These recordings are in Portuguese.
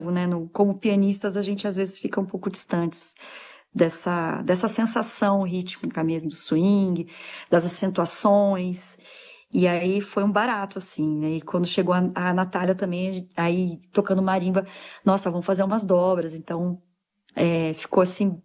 né? Como pianistas, a gente às vezes fica um pouco distantes dessa sensação rítmica mesmo, do swing, das acentuações. E aí foi um barato, assim, né? E quando chegou a Natália também, aí tocando marimba, nossa, vamos fazer umas dobras. Então, ficou assim,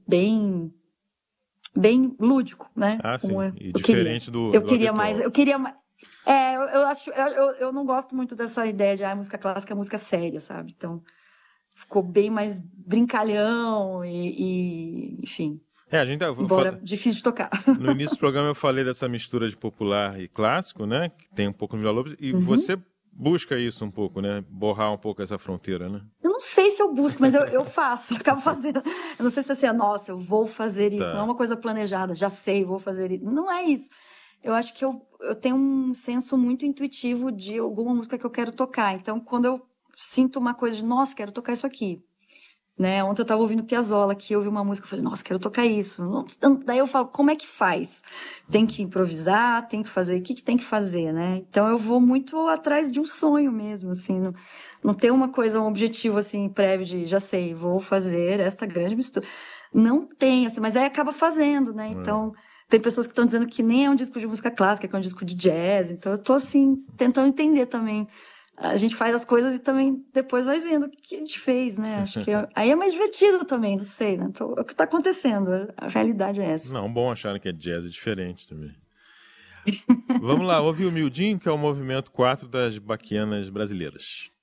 bem lúdico, né? Ah, Como sim. eu E queria. diferente do Eu queria mais, habitual. eu queria mais. Eu acho, eu não gosto muito dessa ideia de música clássica é música séria, sabe? Então, ficou bem mais brincalhão enfim, A gente embora difícil de tocar. no início do programa eu falei dessa mistura de popular e clássico, né? Que tem um pouco no Villa-Lobos. E Uhum. você busca isso um pouco, né? Borrar um pouco essa fronteira, né? Eu não sei se eu busco, mas eu faço, eu acabo fazendo. Eu não sei se é assim, nossa, eu vou fazer isso. Não é Tá. uma coisa planejada, já sei, vou fazer isso. Não é isso. Eu acho que eu tenho um senso muito intuitivo de alguma música que eu quero tocar. Então, quando eu sinto uma coisa de, nossa, quero tocar isso aqui. Né? Ontem eu estava ouvindo Piazzolla, que eu ouvi uma música, eu falei, nossa, quero tocar isso. Daí eu falo, como é que faz? Tem que improvisar, tem que fazer, o que tem que fazer, né? Então eu vou muito atrás de um sonho mesmo, assim, não tem uma coisa, um objetivo, assim, prévio de, já sei, vou fazer essa grande mistura. Não tem, assim, mas aí acaba fazendo, né? Então, tem pessoas que estão dizendo que nem é um disco de música clássica, que é um disco de jazz. Então eu tô, assim, tentando entender também. A gente faz as coisas e também depois vai vendo o que a gente fez, né? Acho que aí é mais divertido também, não sei, né? Então, é o que está acontecendo, a realidade é essa. Não, bom achar que é jazz é diferente também. Vamos lá, ouve o Mildinho, que é o movimento 4 das Baquianas Brasileiras.